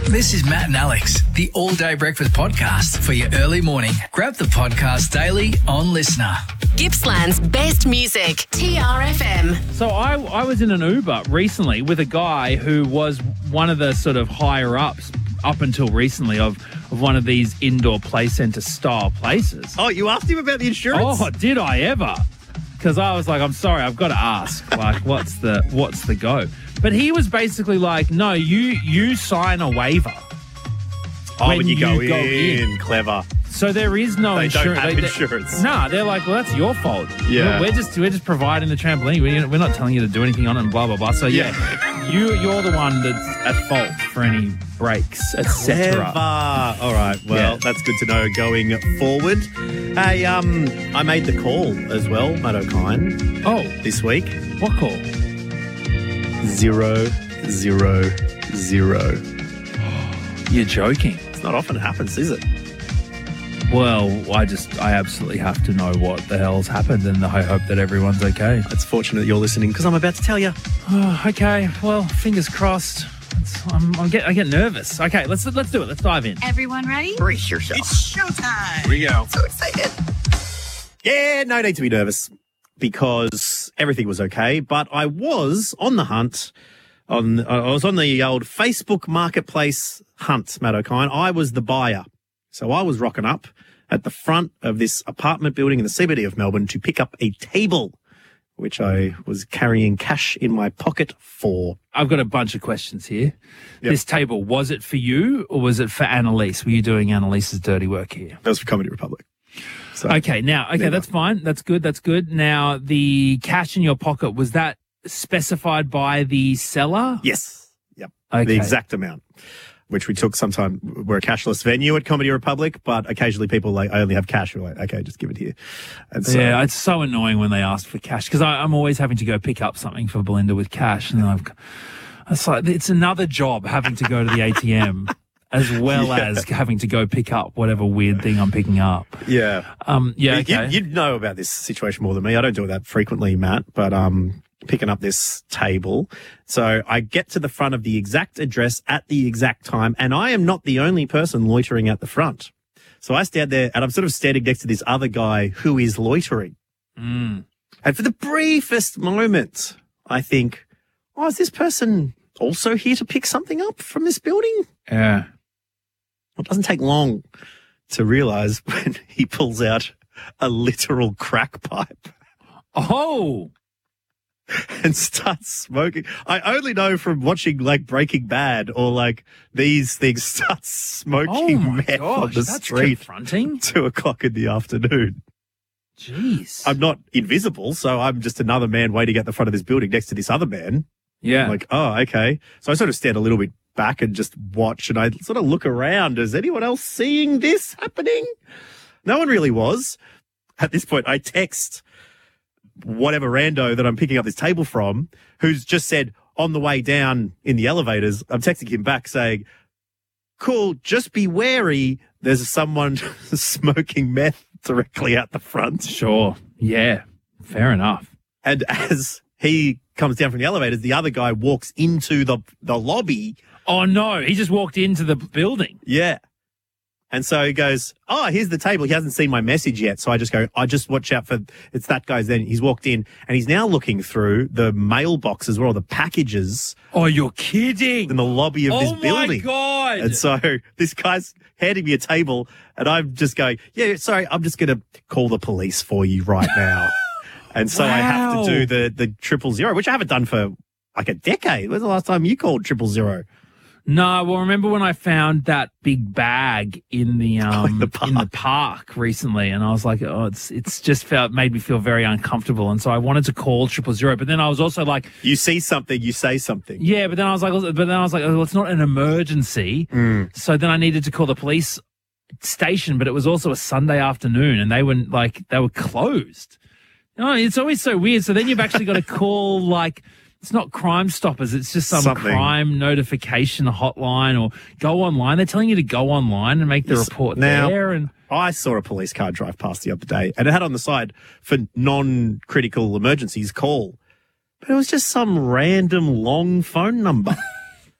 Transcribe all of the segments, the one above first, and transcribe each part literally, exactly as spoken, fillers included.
This is Matt and Alex, the All Day Breakfast Podcast for your early morning. Grab the podcast daily on Listener. Gippsland's best music, T R F M. So I, I was in an Uber recently with a guy who was one of the sort of higher ups up until recently of, of one of these indoor play centre style places. Oh, you asked him about the insurance? Oh, did I ever? Because I was like, I'm sorry, I've got to ask. Like, what's the what's the go? But he was basically like, no, you you sign a waiver. Oh, when, when you, go, you go in. in. Clever. So there is no They don't insurance. have They- insurance. Nah, they're like, well, that's your fault. Yeah. We're, we're just we're just providing the trampoline. We're, we're not telling you to do anything on it and blah blah blah. So yeah, you you're the one that's at fault for any breaks, et Clever. cetera. All right. Well, Yeah. that's good to know going forward. Hey, um, I made the call as well, Matt O'Kine, Oh, this week. what call? Zero, zero, zero. You're joking. It's not often it happens, is it? Well, I just I absolutely have to know what the hell's happened, and I hope that everyone's okay. It's fortunate you're listening because I'm about to tell you. Oh, okay. Well, fingers crossed. It's, I'm, I'm get I get nervous. Okay, let's let's do it. Let's dive in. Everyone ready? Brace yourself. It's showtime. Here we go. So excited. Yeah, no need to be nervous because everything was okay. But I was on the hunt. On I was on the old Facebook Marketplace hunt, Matt O'Kine. I was the buyer. So I was rocking up at the front of this apartment building in the C B D of Melbourne to pick up a table, which I was carrying cash in my pocket for. I've got a bunch of questions here. This table, was it for you or was it for Annalise? Were you doing Annalise's dirty work here? That was for Comedy Republic. So, Okay, now, okay, Never. that's fine. That's good. That's good. Now, the cash in your pocket, was that specified by the seller? yes. Yep. Okay. The exact amount, which we took sometime. We're a cashless venue at Comedy Republic, but occasionally people like, I only have cash. We're like, okay, just give it here. And so, Yeah, it's so annoying when they ask for cash because I'm always having to go pick up something for Belinda with cash, and I've, it's like it's another job having to go to the A T M as well Yeah. as having to go pick up whatever weird thing I'm picking up. yeah. Um, yeah, You- okay. You, you'd know about this situation more than me. I don't do it that frequently, Matt, but um, picking up this table. So I get to the front of the exact address at the exact time, and I am not the only person loitering at the front. So I stand there, and I'm sort of standing next to this other guy who is loitering. Mm. And for the briefest moment, I think, oh, is this person also here to pick something up from this building? Yeah. It doesn't take long to realize when he pulls out a literal crack pipe Oh, and starts smoking. I only know from watching like Breaking Bad or like these things start oh smoking my meth on gosh, the that's street confronting. two o'clock in the afternoon. Jeez. I'm not invisible, so I'm just another man waiting at the front of this building next to this other man. yeah. I'm like, oh, okay. So I sort of stand a little bit back and just watch, and I sort of look around. Is anyone else seeing this happening? No one really was. At this point, I text whatever rando that I'm picking up this table from, who's just said on the way down in the elevators, I'm texting him back saying, cool, just be wary. There's someone smoking meth directly out the front. Sure. Yeah. Fair enough. And as he comes down from the elevators, the other guy walks into the, the lobby. Oh no, he just walked into the building. Yeah. And so he goes, oh, here's the table. He hasn't seen my message yet. So I just go, I just watch out for, it's that guy's then. He's walked in and he's now looking through the mailboxes where all the packages Oh, you're kidding. in the lobby of oh this my building. God. And so this guy's handing me a table and I'm just going, yeah, sorry, I'm just going to call the police for you right now. And so I have Wow. to do the, the triple zero, which I haven't done for like a decade. When's the last time you called triple zero? No, well, remember when I found that big bag in the um in the park. in the park recently, and I was like, oh, it's it's just felt made me feel very uncomfortable, and so I wanted to call triple zero, but then I was also like, You see something, you say something. yeah, but then I was like, but then I was like, oh, well, it's not an emergency, so then I needed to call the police station, but it was also a Sunday afternoon, and they were like they were closed. No, it's always so weird. So then you've actually got to call like. It's not Crime Stoppers. It's just some Something. crime notification hotline or go online. They're telling you to go online and make the Yes. report Now- there. And I saw a police car drive past the other day and it had on the side for non-critical emergencies call. But it was just some random long phone number.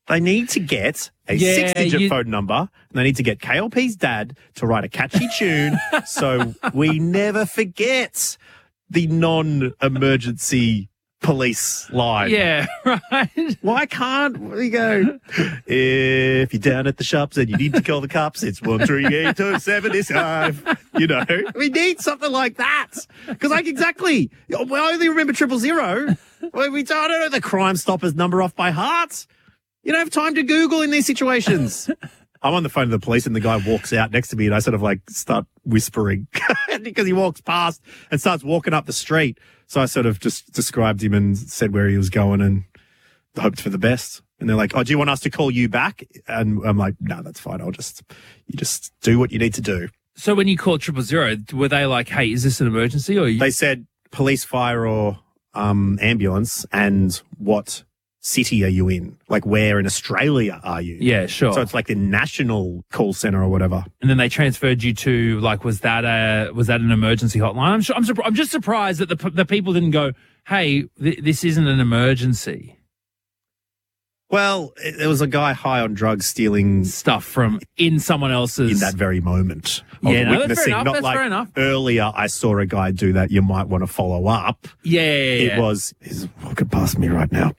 They need to get a Yeah, six-digit you- phone number, and they need to get K L P's dad to write a catchy tune so we never forget the non-emergency police line. Yeah, right. Why can't we go, if you're down at the shops and you need to call the cops, it's one three eight two seven five. You know, we need something like that. Because, like, exactly, I only remember triple zero. Well, we don't know the Crime Stoppers number off by heart. You don't have time to Google in these situations. I'm on the phone to the police and the guy walks out next to me and I sort of like start whispering because he walks past and starts walking up the street. So I sort of just described him and said where he was going and hoped for the best. And they're like, oh, do you want us to call you back? And I'm like, no, that's fine. I'll just, you just do what you need to do. So when you called triple zero, were they like, hey, is this an emergency? Or you- They said police, fire or um, ambulance and what city are you in? Like where in Australia are you? Yeah, sure. So it's like the national call center or whatever. And then they transferred you to like, was that a was that an emergency hotline? I'm sure, I'm, surpri- I'm just surprised that the the people didn't go, hey, th- this isn't an emergency. Well, it- there was a guy high on drugs stealing Stuff from in someone else's. in that very moment. Of Yeah, no, that's fair witnessing. enough, Not that's like fair enough. earlier I saw a guy do that. You might want to follow up. Yeah, yeah, yeah. It was, he's walking past me right now.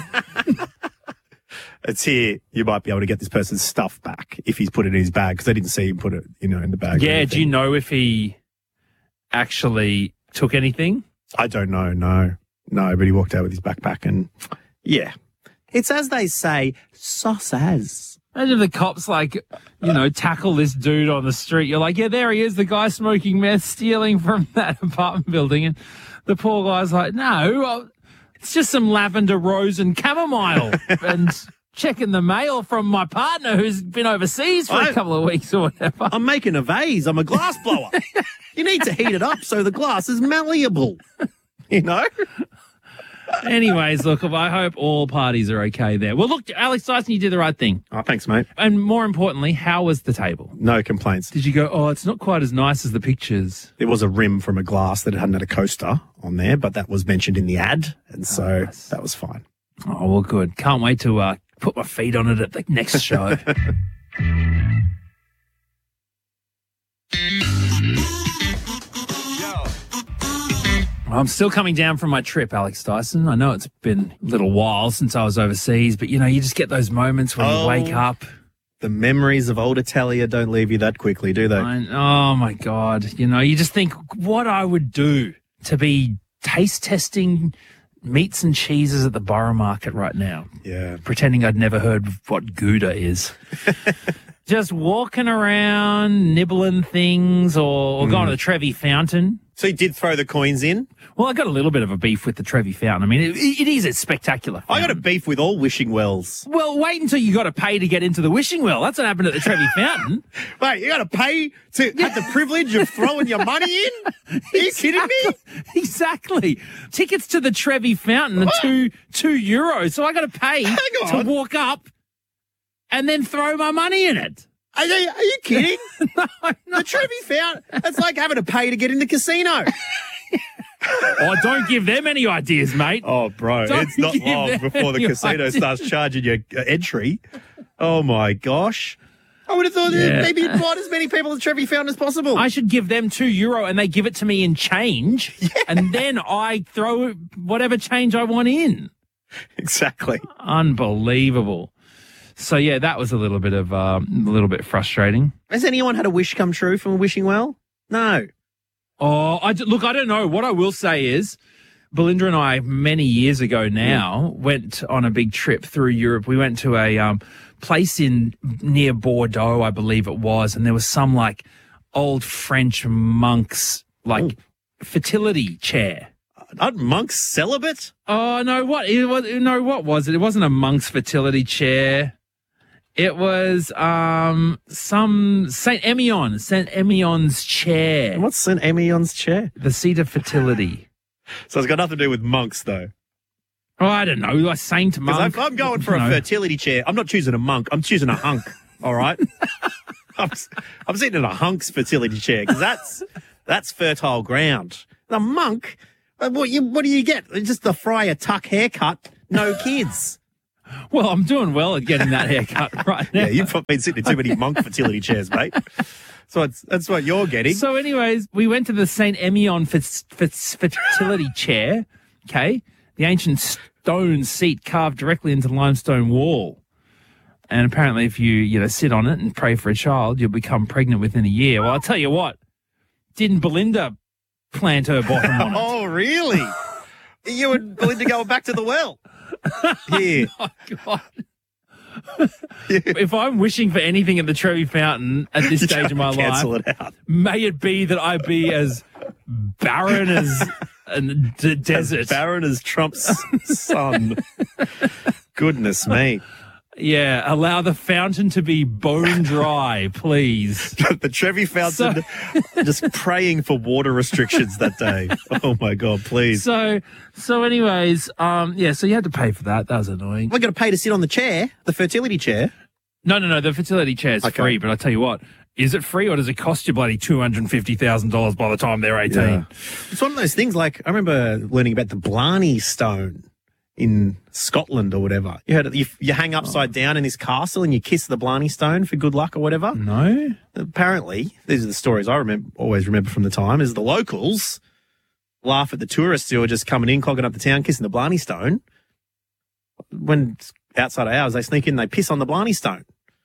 It's here. You might be able to get this person's stuff back if he's put it in his bag because I didn't see him put it, you know, in the bag. or Yeah, do anything. you know if he actually took anything? I don't know. No, no, but he walked out with his backpack and yeah, it's as they say, sauce as. Imagine the cops, like, you know, tackle this dude on the street. You're like, yeah, there he is, the guy smoking meth, stealing from that apartment building. And the poor guy's like, no, uh, it's just some lavender rose and chamomile. And checking the mail from my partner who's been overseas for I- a couple of weeks or whatever. I'm making a vase. I'm a glass blower. You need to heat it up so the glass is malleable. You know? Anyways, look, I hope all parties are okay there. Well, look, Alex Dyson, you did the right thing. Oh, thanks, mate. And more importantly, how was the table? No complaints. Did you go, oh, it's not quite as nice as the pictures? There was a rim from a glass that hadn't had a coaster on there, but that was mentioned in the ad, and so nice. that was fine. Oh, well, good. Can't wait to uh, put my feet on it at the next show. I'm still coming down from my trip, Alex Dyson. I know it's been a little while since I was overseas, but, you know, you just get those moments when Oh. you wake up. The memories of old Italia don't leave you that quickly, do they? I, oh, my God. You know, you just think what I would do to be taste testing meats and cheeses at the Borough Market right now, Yeah. pretending I'd never heard of what Gouda is. Just walking around, nibbling things, or, or going to the Trevi Fountain. So you did throw the coins in? Well, I got a little bit of a beef with the Trevi Fountain. I mean, it, it is a spectacular I got a fountain. beef with all wishing wells. Well, wait until you got to pay to get into the wishing well. That's what happened at the Trevi Fountain. Wait, you got to pay to have the privilege of throwing your money in? Are you kidding me? Exactly. Tickets to the Trevi Fountain are two two euros, so I got to pay Hang to on. walk up and then throw my money in it. Are you, are you kidding? no, no. The Trevi Fountain, it's like having to pay to get in the casino. Oh, don't give them any ideas, mate. Oh, bro, Don't it's not give long them before the any casino ideas. starts charging you uh, entry. Oh, my gosh. I would have thought that Yeah. maybe invite as many people to the Trevi Fountain as possible. I should give them two euro and they give it to me in change, and then I throw whatever change I want in. Exactly. Unbelievable. So yeah, that was a little bit of um, a little bit frustrating. Has anyone had a wish come true from a wishing well? No. Oh, I d- look, I don't know. What I will say is, Belinda and I, many years ago now, went on a big trip through Europe. We went to a um, place in near Bordeaux, I believe it was, and there was some like old French monks like fertility chair. Aren't monks celibate? Oh no! What it was? No, what was it? It wasn't a monk's fertility chair. It was um some Saint Emilion, Saint Emilion's chair, What's Saint Emilion's chair? the seat of fertility. So it's got nothing to do with monks, though. Oh, I don't know, like Saint Monk. Because if I'm going for a No. fertility chair, I'm not choosing a monk. I'm choosing a hunk. All right. I'm, I'm sitting in a hunk's fertility chair because that's that's fertile ground. The monk, uh, what you what do you get? Just the Friar Tuck haircut, no kids. Well, I'm doing well at getting that haircut right now. Yeah, you've been sitting in too many monk fertility chairs, mate. So it's, that's what you're getting. So anyways, we went to the Saint Emilion fertility chair, okay? The ancient stone seat carved directly into the limestone wall. And apparently if you, you know, sit on it and pray for a child, you'll become pregnant within a year. Well, I'll tell you what, didn't Belinda plant her bottom on it? Oh, really? You and Belinda going back to the well? Here. Oh, God. If I'm wishing for anything at the Trevi Fountain at this stage of my Cancel life, it out. may it be that I be as barren as a d- desert. As barren as Trump's son. Goodness me. Yeah, allow the fountain to be bone dry, please. The Trevi Fountain So- just praying for water restrictions that day. Oh, my God, please. So, so anyways, um, yeah, so you had to pay for that. That was annoying. We're going to pay to sit on the chair, the fertility chair. No, no, no, the fertility chair is Okay. free, but I tell you what, is it free or does it cost you bloody two hundred fifty thousand dollars by the time they're eighteen? Yeah. It's one of those things like, I remember learning about the Blarney Stone in Scotland or whatever. You heard it, you, you hang upside down in this castle and you kiss the Blarney Stone for good luck or whatever. No? Apparently, these are the stories I remember, always remember from the time, is the locals laugh at the tourists who are just coming in, clogging up the town, kissing the Blarney Stone. When it's outside hours, they sneak in, they piss on the Blarney Stone.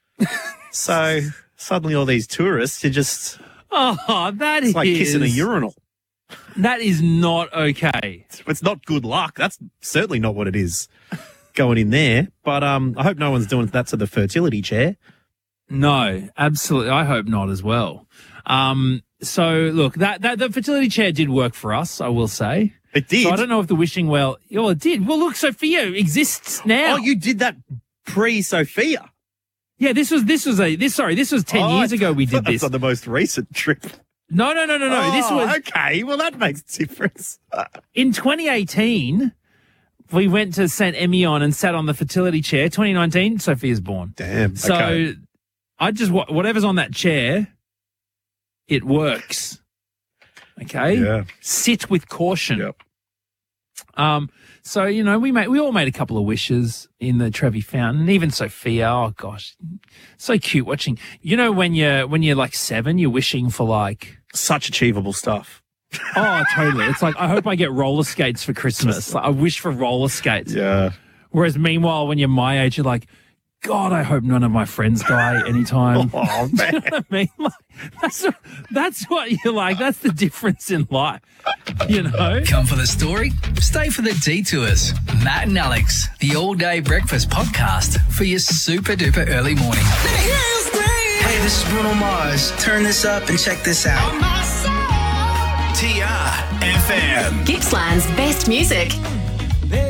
So suddenly all these tourists are just, Oh, that it's like is- kissing a urinal. That is not okay. It's not good luck. That's certainly not what it is going in there. But um, I hope no one's doing that to the fertility chair. No, absolutely. I hope not as well. Um, so look, that, that the fertility chair did work for us, I will say. It did. So I don't know if the wishing well, oh, it did. Well, look, Sophia exists now. Oh, you did that pre-Sophia. Yeah, this was this was a this sorry, this was ten Oh, years I ago we did thought that this. was on the most recent trip. No, no, no, no, no. this Oh, was okay. Well, that makes a difference. in twenty eighteen. We went to Saint Emilion and sat on the fertility chair. twenty nineteen, Sophia's born. Damn. So okay. I just wa- whatever's on that chair, it works. Okay. Yeah. Sit with caution. Yep. Um. So you know, we made we all made a couple of wishes in the Trevi Fountain. Even Sophia. Oh gosh, so cute watching. You know, when you're when you're like seven, you're wishing for like. Such achievable stuff. Oh, totally. It's like, I hope I get roller skates for Christmas. Like, I wish for roller skates. Yeah. Whereas meanwhile, when you're my age, you're like, God, I hope none of my friends die anytime. Oh, You know man. what I mean? Like, that's, what, that's what you're like. That's the difference in life, you know? Come for the story? Stay for the detours. Matt and Alex, the All Day Breakfast podcast for your super duper early morning. Hey, this is Bruno Mars. Turn this up and check this out. T I F M. Gippsland's best music.